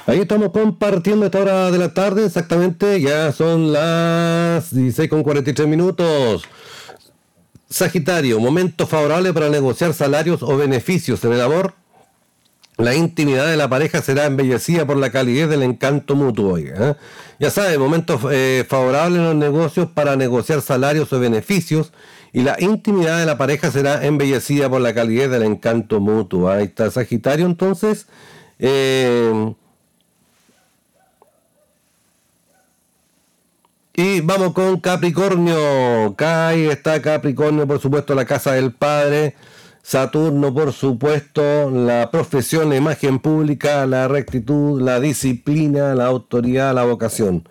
Ahí estamos compartiendo esta hora de la tarde, exactamente, ya son las 16:43. Sagitario, momento favorable para negociar salarios o beneficios en el amor. La intimidad de la pareja será embellecida por la calidez del encanto mutuo. Oiga, ¿eh? Ya sabe, momento favorable en los negocios para negociar salarios o beneficios. Y la intimidad de la pareja será embellecida por la calidez del encanto mutuo. Ahí está Sagitario, entonces. Y vamos con Capricornio. Ahí está Capricornio, por supuesto, la casa del padre. Saturno, por supuesto, la profesión, la imagen pública, la rectitud, la disciplina, la autoridad, la vocación.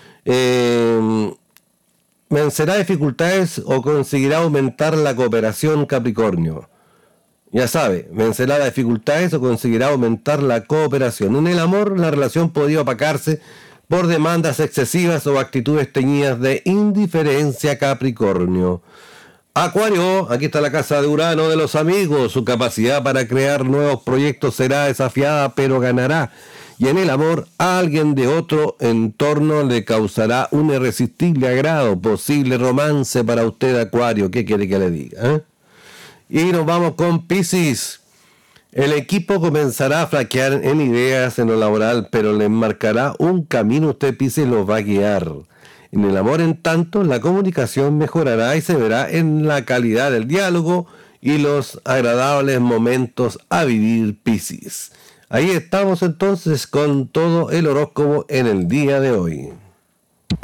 ¿Vencerá dificultades o conseguirá aumentar la cooperación, Capricornio? Ya sabe, vencerá las dificultades o conseguirá aumentar la cooperación. En el amor, la relación podría opacarse por demandas excesivas o actitudes teñidas de indiferencia, Capricornio. Acuario, aquí está la casa de Urano de los amigos. Su capacidad para crear nuevos proyectos será desafiada, pero ganará. Y en el amor, a alguien de otro entorno le causará un irresistible agrado, posible romance para usted, Acuario. ¿Qué quiere que le diga? Y nos vamos con Piscis. El equipo comenzará a flaquear en ideas en lo laboral, pero le marcará un camino. Usted, Piscis, los va a guiar. En el amor, en tanto, la comunicación mejorará y se verá en la calidad del diálogo y los agradables momentos a vivir, Piscis. Ahí estamos entonces con todo el horóscopo en el día de hoy.